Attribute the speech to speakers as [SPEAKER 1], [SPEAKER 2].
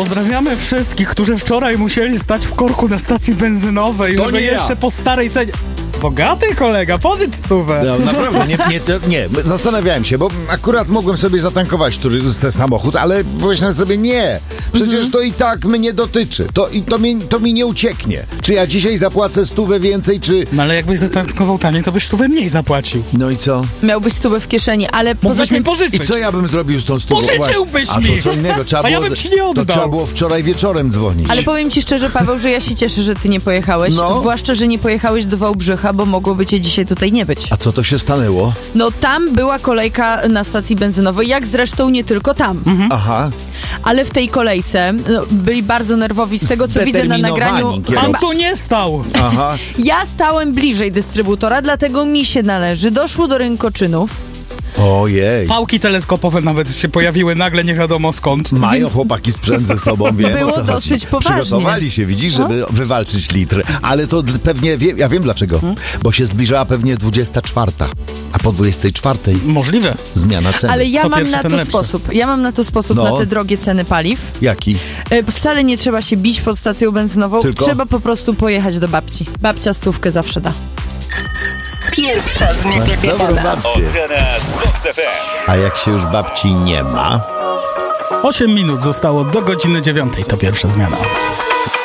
[SPEAKER 1] Pozdrawiamy wszystkich, którzy wczoraj musieli stać w korku na stacji benzynowej,
[SPEAKER 2] To
[SPEAKER 1] żeby
[SPEAKER 2] nie ja.
[SPEAKER 1] jeszcze po starej cenie... Bogaty kolega, pożycz 100.
[SPEAKER 2] No, naprawdę, nie. Zastanawiałem się, bo akurat mogłem sobie zatankować ten samochód, ale pomyślałem sobie, nie. Przecież to i tak mnie dotyczy. To mi nie ucieknie. Czy ja dzisiaj zapłacę 100 więcej, czy...
[SPEAKER 1] No ale jakbyś zatankował taniej, to byś 100 mniej zapłacił.
[SPEAKER 2] No i co?
[SPEAKER 3] Miałbyś 100 w kieszeni, ale poza
[SPEAKER 1] Mógłbyś mi
[SPEAKER 3] tym...
[SPEAKER 2] I
[SPEAKER 1] pożyczyć.
[SPEAKER 2] co ja bym zrobił z tą 100?
[SPEAKER 1] Pożyczyłbyś
[SPEAKER 2] A
[SPEAKER 1] mi!
[SPEAKER 2] to co innego.
[SPEAKER 1] A ja bym ci nie oddał.
[SPEAKER 2] To trzeba było wczoraj wieczorem dzwonić.
[SPEAKER 3] Ale powiem ci szczerze, Paweł, że ja się cieszę, że ty nie pojechałeś.
[SPEAKER 2] No.
[SPEAKER 3] Zwłaszcza, że nie pojechałeś do Wałbrzycha, bo mogłoby cię dzisiaj tutaj nie być.
[SPEAKER 2] A co to się stanęło?
[SPEAKER 3] No tam była kolejka na stacji benzynowej, jak zresztą nie tylko tam.
[SPEAKER 2] Aha.
[SPEAKER 3] Ale w tej kolejce byli bardzo nerwowi z tego, co widzę na nagraniu.
[SPEAKER 2] Zdeterminowani
[SPEAKER 1] Pan tu nie stał.
[SPEAKER 2] Aha.
[SPEAKER 3] Ja stałem bliżej dystrybutora, dlatego mi się należy. Doszło do rękoczynów.
[SPEAKER 2] Ojej.
[SPEAKER 1] Pałki teleskopowe nawet się pojawiły nagle, nie wiadomo skąd.
[SPEAKER 2] Mają chłopaki sprzęt ze sobą, wiem
[SPEAKER 3] Było
[SPEAKER 2] o co chodzi.
[SPEAKER 3] dosyć poważnie.
[SPEAKER 2] Przygotowali się, widzisz, żeby wywalczyć litr. Ale to pewnie, ja wiem dlaczego. Bo się zbliżała pewnie 24. A po 24
[SPEAKER 1] Możliwe.
[SPEAKER 2] zmiana ceny.
[SPEAKER 3] Ale ja
[SPEAKER 1] To
[SPEAKER 3] mam
[SPEAKER 1] pierwszy,
[SPEAKER 3] na
[SPEAKER 1] ten
[SPEAKER 3] to
[SPEAKER 1] lepszy.
[SPEAKER 3] sposób. Ja mam na to sposób,
[SPEAKER 2] No.
[SPEAKER 3] na te drogie ceny paliw.
[SPEAKER 2] Jaki?
[SPEAKER 3] Wcale nie trzeba się bić pod stacją benzynową.
[SPEAKER 2] Tylko?
[SPEAKER 3] Trzeba po prostu pojechać do babci. Babcia 100 zawsze da.
[SPEAKER 4] Pierwsza
[SPEAKER 2] Dobrą
[SPEAKER 4] zmiana.
[SPEAKER 2] babcię.
[SPEAKER 5] Od rana z Fox FM.
[SPEAKER 2] A jak się już babci nie ma?
[SPEAKER 1] 8 minut zostało do godziny 9. To pierwsza zmiana.